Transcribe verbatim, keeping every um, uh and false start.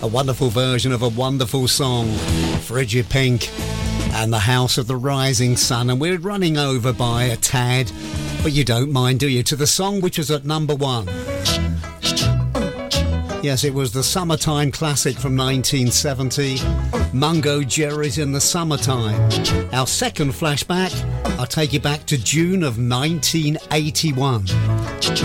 A wonderful version of a wonderful song, Frigid Pink and the House of the Rising Sun. And we're running over by a tad, but you don't mind, do you, to the song which was at number one. Yes, it was the summertime classic from nineteen seventy, Mungo Jerry's In the Summertime. Our second flashback, I'll take you back to June of nineteen eighty-one.